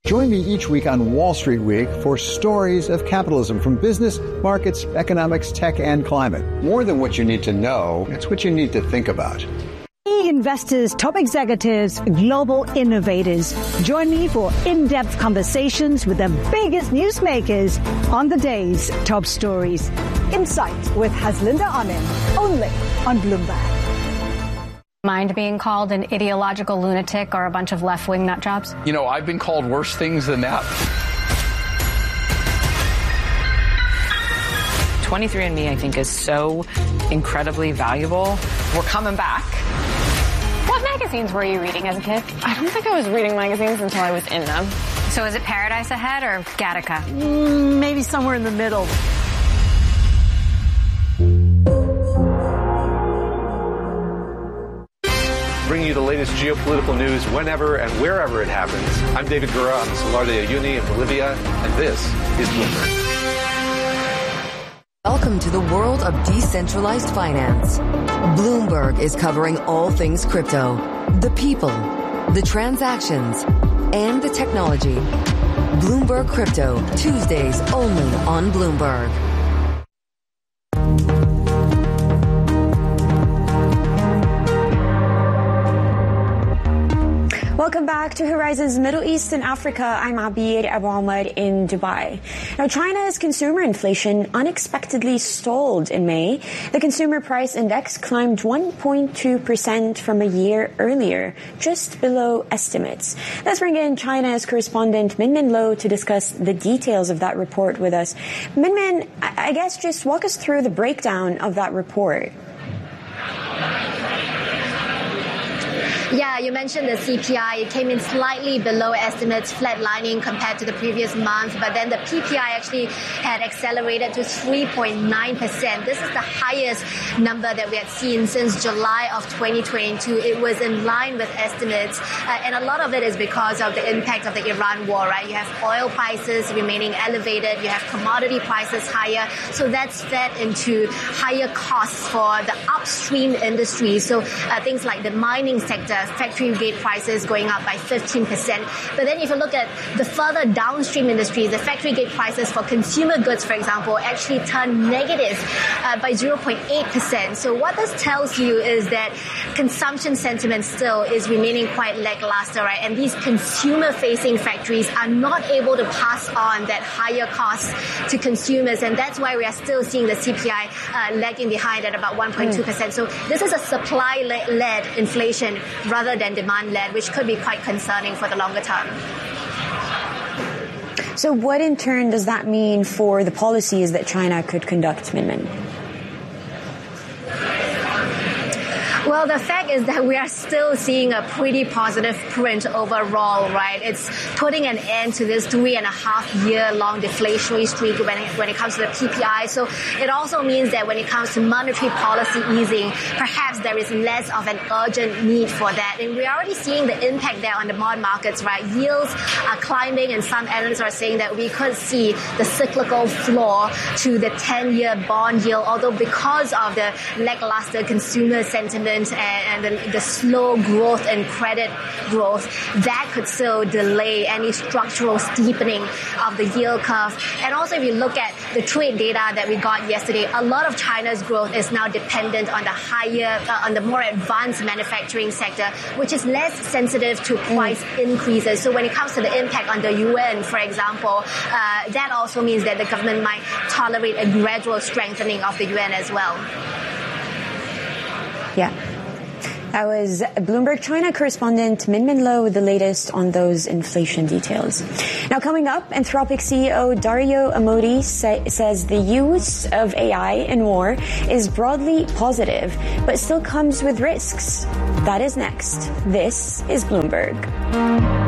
Join me each week on Wall Street Week for stories of capitalism from business, markets, economics, tech, and climate. More than what you need to know, it's what you need to think about. Investors, top executives, global innovators. Join me for in-depth conversations with the biggest newsmakers on the day's top stories. Insight with Haslinda Amin, only on Bloomberg. Mind being called an ideological lunatic or a bunch of left-wing nut jobs? You know, I've been called worse things than that. 23andMe, I think, is so incredibly valuable. We're coming back. What magazines were you reading as a kid? I don't think I was reading magazines until I was in them. So is it Paradise Ahead or Gattaca? Maybe somewhere in the middle. Bringing you the latest geopolitical news whenever and wherever it happens. I'm David Gura on the Salar de Uyuni in Bolivia, and this is Bloomberg. Welcome to the world of decentralized finance. Bloomberg is covering all things crypto, the people, the transactions, and the technology. Bloomberg Crypto, Tuesdays only on Bloomberg. Welcome back to Horizons Middle East and Africa. I'm Abir Abu Ahmed in Dubai. Now, China's consumer inflation unexpectedly stalled in May. The consumer price index climbed 1.2% from a year earlier, just below estimates. Let's bring in China's correspondent Minmin Lo to discuss the details of that report with us. Minmin, I guess just walk us through the breakdown of that report. Yeah, you mentioned the CPI. It came in slightly below estimates, flatlining compared to the previous month. But then the PPI actually had accelerated to 3.9%. This is the highest number that we had seen since July of 2022. It was in line with estimates. And a lot of it is because of the impact of the Iran war, right? You have oil prices remaining elevated. You have commodity prices higher. So that's fed into higher costs for the upstream industry. So things like the mining sector, factory gate prices going up by 15%. But then if you look at the further downstream industries, the factory gate prices for consumer goods, for example, actually turned negative by 0.8%. So what this tells you is that consumption sentiment still is remaining quite lackluster, right? And these consumer-facing factories are not able to pass on that higher cost to consumers. And that's why we are still seeing the CPI lagging behind at about 1.2%. So this is a supply-led inflation rather than demand-led, which could be quite concerning for the longer term. So what in turn does that mean for the policies that China could conduct, Minmin? Well, the fact is that we are still seeing a pretty positive print overall, right? It's putting an end to this 3.5-year-long deflationary streak when it comes to the PPI. So it also means that when it comes to monetary policy easing, perhaps there is less of an urgent need for that. And we're already seeing the impact there on the bond markets, right? Yields are climbing, and some analysts are saying that we could see the cyclical floor to the 10-year bond yield, although because of the lackluster consumer sentiment and the slow growth and credit growth, that could still delay any structural steepening of the yield curve. And also, if you look at the trade data that we got yesterday, a lot of China's growth is now dependent on on the more advanced manufacturing sector, which is less sensitive to price increases. So when it comes to the impact on the yuan, for example, that also means that the government might tolerate a gradual strengthening of the yuan as well. Yeah. That was Bloomberg China correspondent Minmin Lo with the latest on those inflation details. Now coming up, Anthropic CEO Dario Amodei says the use of AI in war is broadly positive, but still comes with risks. That is next. This is Bloomberg.